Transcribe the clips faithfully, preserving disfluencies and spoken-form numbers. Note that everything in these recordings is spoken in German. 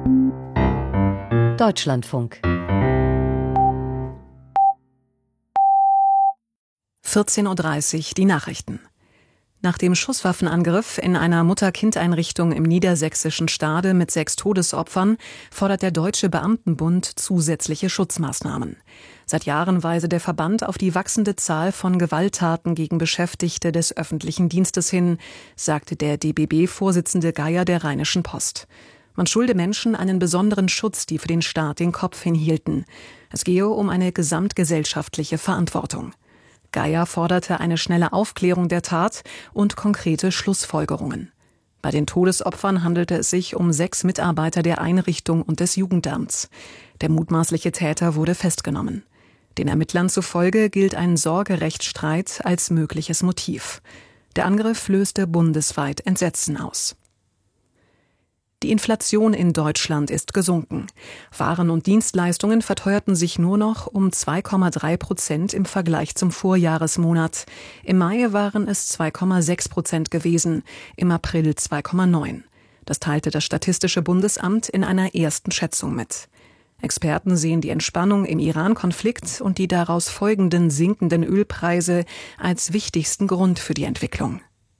Deutschlandfunk. vierzehn Uhr dreißig, die Nachrichten. Nach dem Schusswaffenangriff in einer Mutter-Kind-Einrichtung im niedersächsischen Stade mit sechs Todesopfern fordert der Deutsche Beamtenbund zusätzliche Schutzmaßnahmen. Seit Jahren weise der Verband auf die wachsende Zahl von Gewalttaten gegen Beschäftigte des öffentlichen Dienstes hin, sagte der D B B-Vorsitzende Geier der Rheinischen Post. Man schulde Menschen einen besonderen Schutz, die für den Staat den Kopf hinhielten. Es gehe um eine gesamtgesellschaftliche Verantwortung. Geier forderte eine schnelle Aufklärung der Tat und konkrete Schlussfolgerungen. Bei den Todesopfern handelte es sich um sechs Mitarbeiter der Einrichtung und des Jugendamts. Der mutmaßliche Täter wurde festgenommen. Den Ermittlern zufolge gilt ein Sorgerechtsstreit als mögliches Motiv. Der Angriff löste bundesweit Entsetzen aus. Die Inflation in Deutschland ist gesunken. Waren und Dienstleistungen verteuerten sich nur noch um zwei Komma drei Prozent im Vergleich zum Vorjahresmonat. Im Mai waren es zwei Komma sechs Prozent gewesen, im April zwei Komma neun. Das teilte das Statistische Bundesamt in einer ersten Schätzung mit. Experten sehen die Entspannung im Iran-Konflikt und die daraus folgenden sinkenden Ölpreise als wichtigsten Grund für die Entwicklung.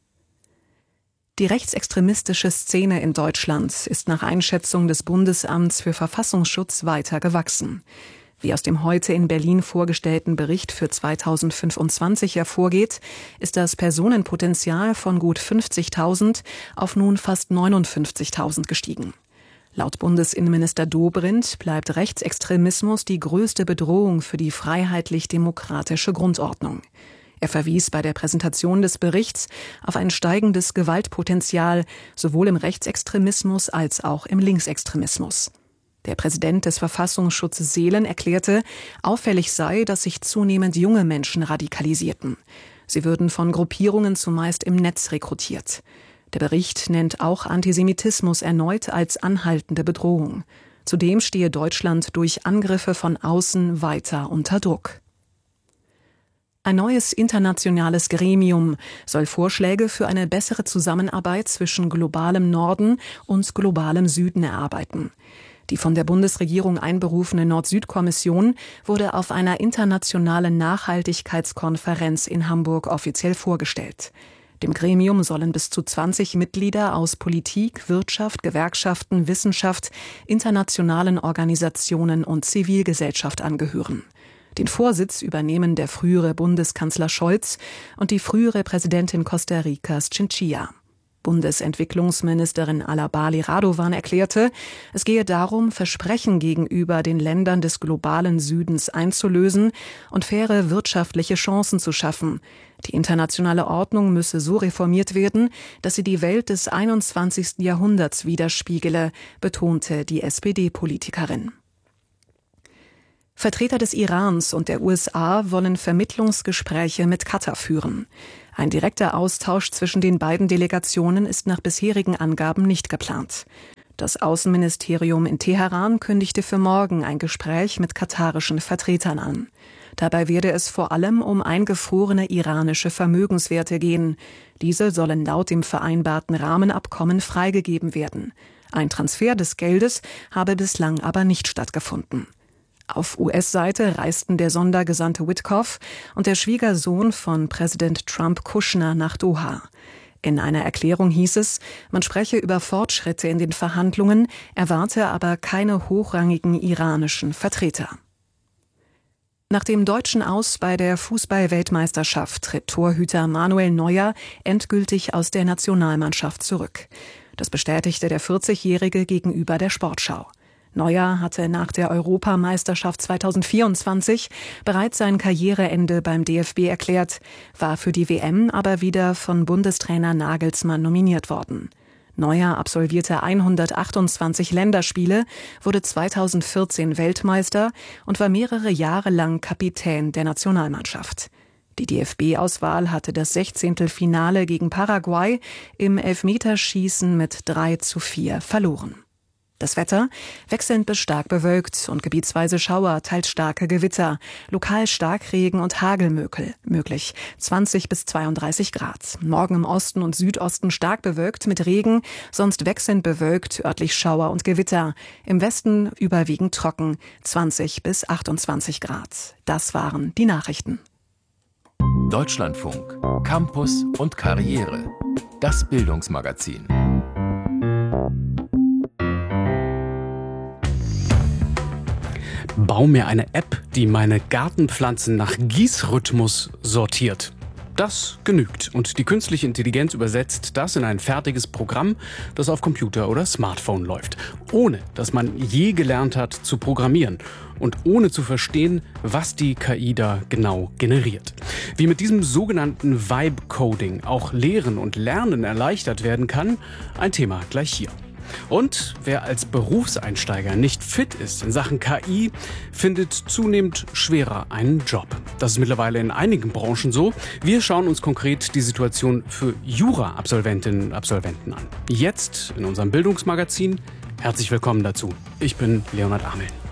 Die rechtsextremistische Szene in Deutschland ist nach Einschätzung des Bundesamts für Verfassungsschutz weiter gewachsen. Wie aus dem heute in Berlin vorgestellten Bericht für zweitausendfünfundzwanzig hervorgeht, ist das Personenpotenzial von gut fünfzigtausend auf nun fast neunundfünfzigtausend gestiegen. Laut Bundesinnenminister Dobrindt bleibt Rechtsextremismus die größte Bedrohung für die freiheitlich-demokratische Grundordnung. Er verwies bei der Präsentation des Berichts auf ein steigendes Gewaltpotenzial sowohl im Rechtsextremismus als auch im Linksextremismus. Der Präsident des Verfassungsschutzes Seelen erklärte, auffällig sei, dass sich zunehmend junge Menschen radikalisierten. Sie würden von Gruppierungen zumeist im Netz rekrutiert. Der Bericht nennt auch Antisemitismus erneut als anhaltende Bedrohung. Zudem stehe Deutschland durch Angriffe von außen weiter unter Druck. Ein neues internationales Gremium soll Vorschläge für eine bessere Zusammenarbeit zwischen globalem Norden und globalem Süden erarbeiten. Die von der Bundesregierung einberufene Nord-Süd-Kommission wurde auf einer internationalen Nachhaltigkeitskonferenz in Hamburg offiziell vorgestellt. Dem Gremium sollen bis zu zwanzig Mitglieder aus Politik, Wirtschaft, Gewerkschaften, Wissenschaft, internationalen Organisationen und Zivilgesellschaft angehören. Den Vorsitz übernehmen der frühere Bundeskanzler Scholz und die frühere Präsidentin Costa Ricas Chinchilla. Bundesentwicklungsministerin Alabali Radovan erklärte, es gehe darum, Versprechen gegenüber den Ländern des globalen Südens einzulösen und faire wirtschaftliche Chancen zu schaffen. Die internationale Ordnung müsse so reformiert werden, dass sie die Welt des einundzwanzigsten Jahrhunderts widerspiegele, betonte die S P D-Politikerin. Vertreter des Irans und der U S A wollen Vermittlungsgespräche mit Katar führen. Ein direkter Austausch zwischen den beiden Delegationen ist nach bisherigen Angaben nicht geplant. Das Außenministerium in Teheran kündigte für morgen ein Gespräch mit katarischen Vertretern an. Dabei werde es vor allem um eingefrorene iranische Vermögenswerte gehen. Diese sollen laut dem vereinbarten Rahmenabkommen freigegeben werden. Ein Transfer des Geldes habe bislang aber nicht stattgefunden. Auf U S-Seite reisten der Sondergesandte Witkoff und der Schwiegersohn von Präsident Trump Kushner nach Doha. In einer Erklärung hieß es, man spreche über Fortschritte in den Verhandlungen, erwarte aber keine hochrangigen iranischen Vertreter. Nach dem deutschen Aus bei der Fußball-Weltmeisterschaft tritt Torhüter Manuel Neuer endgültig aus der Nationalmannschaft zurück. Das bestätigte der vierzigjährige gegenüber der Sportschau. Neuer hatte nach der Europameisterschaft zweitausendvierundzwanzig bereits sein Karriereende beim D F B erklärt, war für die W M aber wieder von Bundestrainer Nagelsmann nominiert worden. Neuer absolvierte hundertachtundzwanzig Länderspiele, wurde zweitausendvierzehn Weltmeister und war mehrere Jahre lang Kapitän der Nationalmannschaft. Die D F B-Auswahl hatte das Sechzehntelfinale gegen Paraguay im Elfmeterschießen mit drei zu vier verloren. Das Wetter: wechselnd bis stark bewölkt und gebietsweise Schauer, teils starke Gewitter. Lokal Starkregen und Hagel möglich. zwanzig bis zweiunddreißig Grad. Morgen im Osten und Südosten stark bewölkt mit Regen, sonst wechselnd bewölkt, örtlich Schauer und Gewitter. Im Westen überwiegend trocken. zwanzig bis achtundzwanzig Grad. Das waren die Nachrichten. Deutschlandfunk, Campus und Karriere. Das Bildungsmagazin. Bau mir eine App, die meine Gartenpflanzen nach Gießrhythmus sortiert. Das genügt und die künstliche Intelligenz übersetzt das in ein fertiges Programm, das auf Computer oder Smartphone läuft, ohne dass man je gelernt hat zu programmieren und ohne zu verstehen, was die K I da genau generiert. Wie mit diesem sogenannten Vibe-Coding auch Lehren und Lernen erleichtert werden kann, ein Thema gleich hier. Und wer als Berufseinsteiger nicht fit ist in Sachen K I, findet zunehmend schwerer einen Job. Das ist mittlerweile in einigen Branchen so. Wir schauen uns konkret die Situation für Jura-Absolventinnen und Absolventen an. Jetzt in unserem Bildungsmagazin. Herzlich willkommen dazu. Ich bin Leonhard Amel.